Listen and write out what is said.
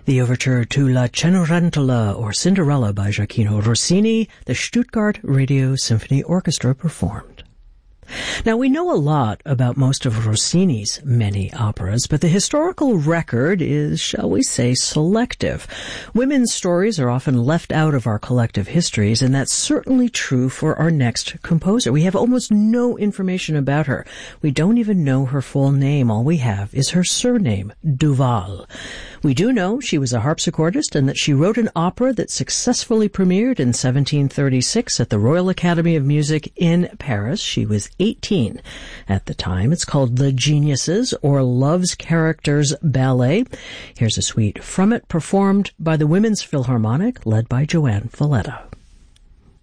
The overture to La Cenerentola, or Cinderella, by Gioacchino Rossini, the Stuttgart Radio Symphony Orchestra performed. Now, we know a lot about most of Rossini's many operas, but the historical record is, shall we say, selective. Women's stories are often left out of our collective histories, and that's certainly true for our next composer. We have almost no information about her. We don't even know her full name. All we have is her surname, Duval. We do know she was a harpsichordist and that she wrote an opera that successfully premiered in 1736 at the Royal Academy of Music in Paris. She was 18 at the time. It's called The Geniuses, or Love's Characters Ballet. Here's a suite from it, performed by the Women's Philharmonic, led by Joanne Falletta.